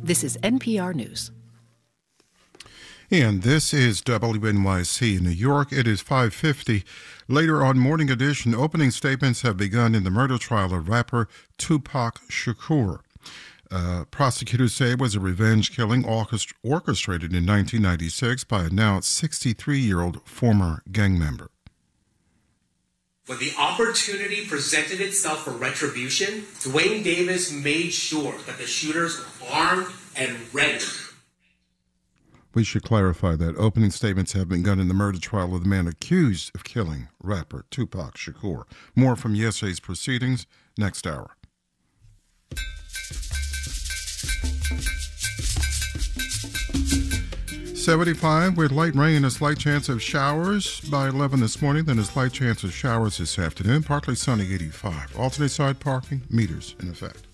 This is NPR News. And this is WNYC in New York. It is 5:50. Later on Morning Edition, opening statements have begun in the murder trial of rapper Tupac Shakur. Prosecutors say it was a revenge killing orchestrated in 1996 by a now 63-year-old former gang member. When the opportunity presented itself for retribution, Dwayne Davis made sure that the shooters were armed and ready. We should clarify that opening statements have begun in the murder trial of the man accused of killing rapper Tupac Shakur. More from yesterday's proceedings next hour. .75 with light rain and a slight chance of showers by 11 this morning, then a slight chance of showers this afternoon. Partly sunny 85. Alternate side parking, meters in effect.